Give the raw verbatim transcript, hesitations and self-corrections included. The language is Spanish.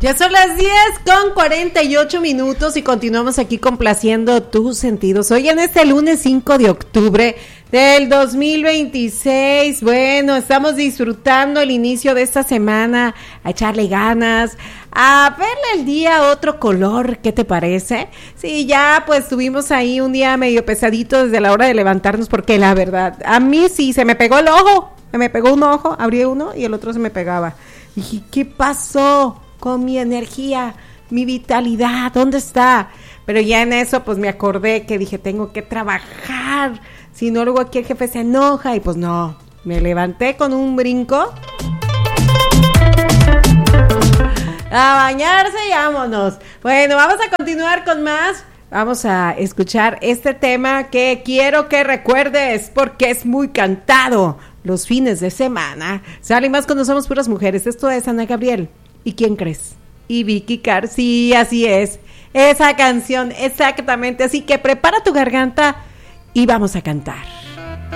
Ya son las diez con cuarenta y ocho minutos y continuamos aquí complaciendo tus sentidos. Hoy en este lunes cinco de octubre del dos mil veintiséis, bueno, estamos disfrutando el inicio de esta semana, a echarle ganas, a verle el día otro color, ¿qué te parece? Sí, ya pues tuvimos ahí un día medio pesadito desde la hora de levantarnos, porque la verdad, a mí sí, se me pegó el ojo, se me pegó un ojo, abrí uno y el otro se me pegaba. Dije, ¿qué pasó con mi energía, mi vitalidad? ¿Dónde está? Pero ya en eso pues me acordé que dije, tengo que trabajar, si no luego aquí el jefe se enoja, y pues no, me levanté con un brinco a bañarse y vámonos. Bueno, vamos a continuar con más. Vamos a escuchar este tema que quiero que recuerdes porque es muy cantado los fines de semana. Sale más cuando somos puras mujeres. Esto es Ana Gabriel. ¿Y quién crees? Y Vicky Carr. Sí, así es. Esa canción, exactamente. Así que prepara tu garganta y vamos a cantar.